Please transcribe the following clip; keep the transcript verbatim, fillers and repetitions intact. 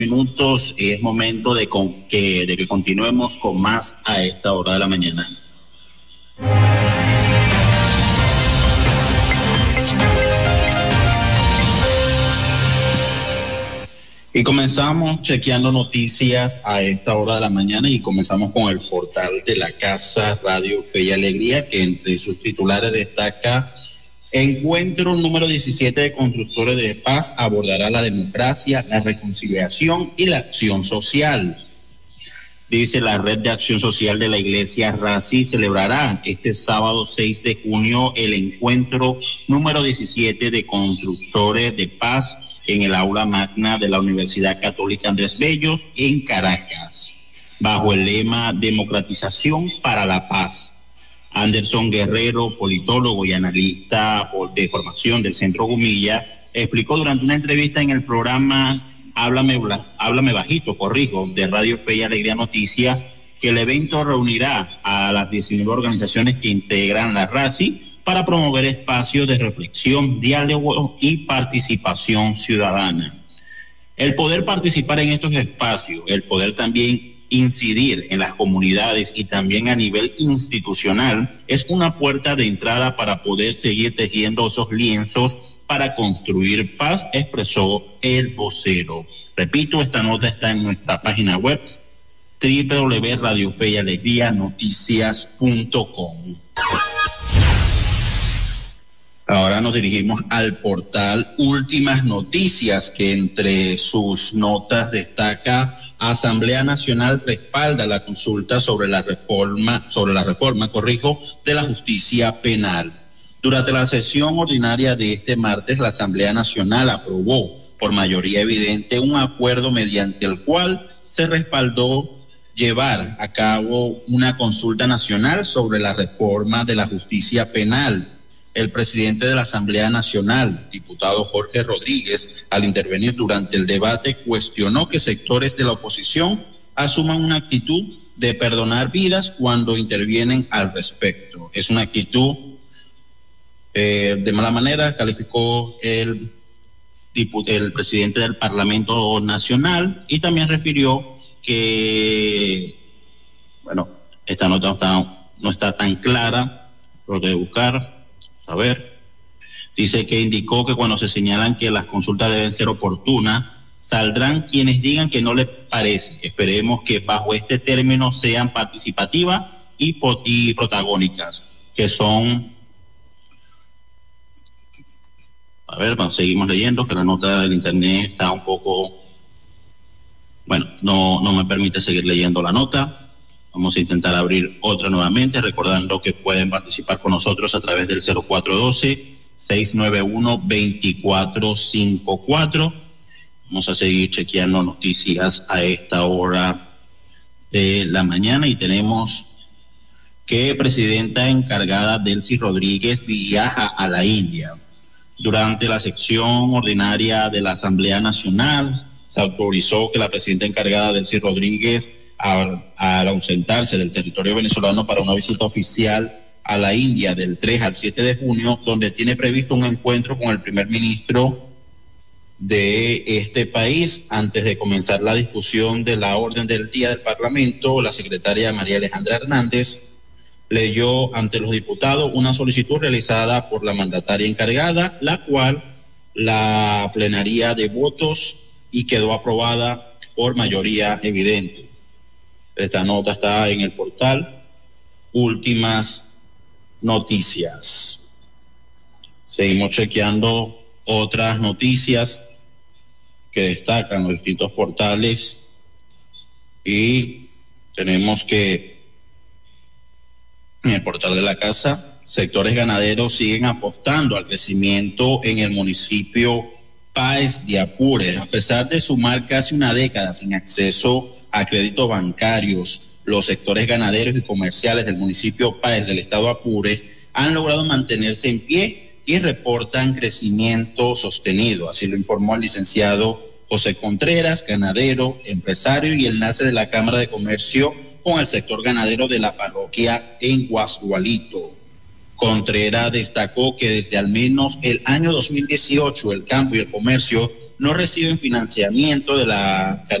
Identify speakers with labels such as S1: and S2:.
S1: Minutos, es momento de, con, que, de que continuemos con más a esta hora de la mañana. Y comenzamos chequeando noticias a esta hora de la mañana y comenzamos con el portal de la Casa Radio Fe y Alegría, que entre sus titulares destaca: encuentro número diecisiete de Constructores de Paz abordará la democracia, la reconciliación y la acción social. Dice la Red de Acción Social de la Iglesia RACI celebrará este sábado seis de junio el encuentro número diecisiete de Constructores de Paz en el aula magna de la Universidad Católica Andrés Bellos en Caracas, bajo el lema Democratización para la Paz. Anderson Guerrero, politólogo y analista de formación del Centro Gumilla, explicó durante una entrevista en el programa Háblame, Háblame Bajito, corrijo, de Radio Fe y Alegría Noticias, que el evento reunirá a las diecinueve organizaciones que integran la RACI para promover espacios de reflexión, diálogo y participación ciudadana. El poder participar en estos espacios, el poder también incidir en las comunidades y también a nivel institucional es una puerta de entrada para poder seguir tejiendo esos lienzos para construir paz, expresó el vocero. Repito, esta nota está en nuestra página web doble u doble u doble u punto radio fe y alegría noticias punto com. Ahora nos dirigimos al portal Últimas Noticias, que entre sus notas destaca: Asamblea Nacional respalda la consulta sobre la reforma, sobre la reforma, corrijo, de la justicia penal. Durante la sesión ordinaria de este martes, la Asamblea Nacional aprobó por mayoría evidente un acuerdo mediante el cual se respaldó llevar a cabo una consulta nacional sobre la reforma de la justicia penal. El presidente de la Asamblea Nacional, diputado Jorge Rodríguez, al intervenir durante el debate, cuestionó que sectores de la oposición asuman una actitud de perdonar vidas cuando intervienen al respecto. Es una actitud eh, de mala manera, calificó el, el presidente del Parlamento Nacional, y también refirió que, bueno, esta nota no está, no está tan clara, lo de buscar. A ver, dice que indicó que cuando se señalan que las consultas deben ser oportunas, saldrán quienes digan que no les parece. Esperemos que bajo este término sean participativas y, y protagónicas, que son... A ver, bueno, seguimos leyendo, que la nota del internet está un poco... Bueno, no, no me permite seguir leyendo la nota. Vamos a intentar abrir otra nuevamente, recordando que pueden participar con nosotros a través del cero cuatro uno dos, seis nueve uno, dos cuatro cinco cuatro. Vamos a seguir chequeando noticias a esta hora de la mañana y tenemos que presidenta encargada Delcy Rodríguez viaja a la India. Durante la sección ordinaria de la Asamblea Nacional se autorizó que la presidenta encargada Delcy Rodríguez, al, al ausentarse del territorio venezolano para una visita oficial a la India del tres al siete de junio, donde tiene previsto un encuentro con el primer ministro de este país. Antes de comenzar la discusión de la orden del día del Parlamento, la secretaria María Alejandra Hernández leyó ante los diputados una solicitud realizada por la mandataria encargada, la cual la plenaria de votos y quedó aprobada por mayoría evidente. Esta nota está en el portal Últimas Noticias. Seguimos chequeando otras noticias que destacan los distintos portales y tenemos que en el portal de la casa, sectores ganaderos siguen apostando al crecimiento en el municipio Páez de Apure. A pesar de sumar casi una década sin acceso a créditos bancarios, los sectores ganaderos y comerciales del municipio Páez del estado Apure han logrado mantenerse en pie y reportan crecimiento sostenido. Así lo informó el licenciado José Contreras, ganadero, empresario y enlace de la Cámara de Comercio con el sector ganadero de la parroquia en Guasdualito. Contreras destacó que desde al menos el año dos mil dieciocho el campo y el comercio no reciben financiamiento de la